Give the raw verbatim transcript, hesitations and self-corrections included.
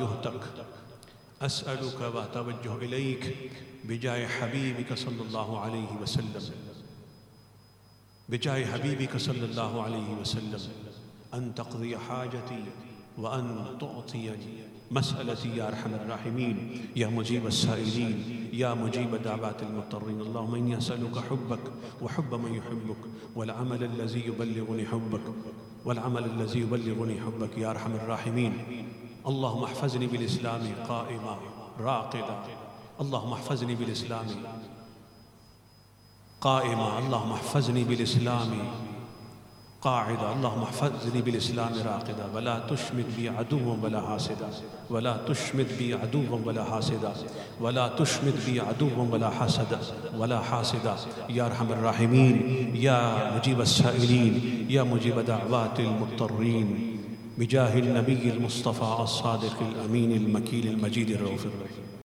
يهتك. أسألك وأتوجه إليك بجاه حبيبك صلى الله عليه وسلم بجاه حبيبك صلى الله عليه وسلم أن تقضي حاجتي وأن تعطيني مسألتي يا أرحم الراحمين يا مجيب السائلين يا مجيب دعوات المضطرين. اللهم إني أسألك حبك وحب من يحبك والعمل الذي يبلغني حبك والعمل الذي يبلغني حبك يا أرحم الراحمين. اللهم احفظني بالإسلام قائما راقدا، اللهم احفظني بالإسلام قائما، اللهم احفظني بالإسلام قاعدا، اللهم احفظني بالإسلام راقدا، ولا تشمت بي عدوا ولا حاسدا، ولا تشمت بي عدوا ولا حاسدا، ولا تشمت بي عدوا ولا حاسدا ولا حاسدا يا أرحم الراحمين يا مجيب السائلين يا مجيب دعوات المضطرين بجاه النبي المصطفى الصادق الأمين المكين المجيد الرؤوف الرحيم.